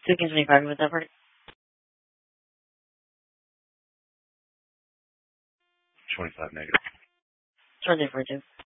So Kings 25 with that part? 25 negative. 20 for 2.